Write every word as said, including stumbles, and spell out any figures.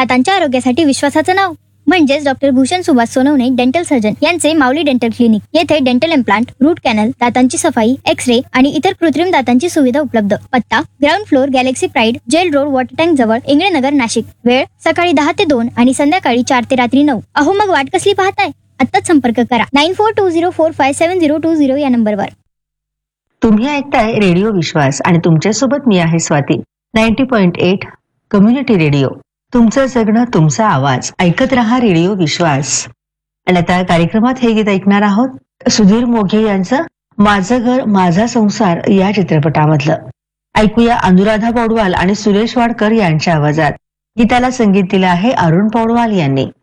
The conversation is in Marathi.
दातांच्या आरोग्यासाठी विश्वासाचं नाव म्हणजेच doctor Bhushan Subhash Sonawane dental surgeon यांचे माऊली डेंटल क्लिनिक. येथे डेंटल इम्प्लांट, रूट कॅनल, दातांची सफाई, एक्स रे आणि इतर कृत्रिम दातांची सुविधा उपलब्ध. पत्ता ground floor, Galaxy pride, gel road, water tank जवळ, इंगळेनगर, नाशिक. वेळ सकाळी दहा ते दोन आणि संध्याकाळी चार ते रात्री नऊ. अहो मग वाट कसली पाहताय? आत्ताच संपर्क करा nine four to zero four five seven zero to zero या नंबरवर. तुम्ही ऐकताय रेडिओ विश्वास आणि तुमच्यासोबत मी आहे Swati. Ninety point eight community radio, तुमचं जगणं तुमचा आवाज. ऐकत रहा रेडिओ विश्वास. आणि आता कार्यक्रमात हे गीत ऐकणार आहोत सुधीर मोघे यांचं माझं घर माझा संसार या चित्रपटामधलं. ऐकूया अनुराधा पौडवाल आणि सुरेश वाडकर यांच्या आवाजात. गीताला संगीत दिलं आहे अरुण पौडवाल यांनी.